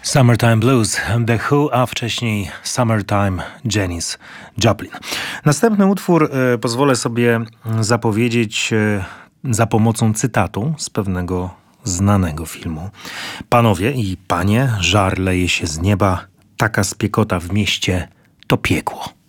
Summertime Blues, The Who, a wcześniej Summertime Janis Joplin. Następny utwór pozwolę sobie zapowiedzieć za pomocą cytatu z pewnego znanego filmu. Panowie i panie, żar leje się z nieba, taka spiekota w mieście to piekło.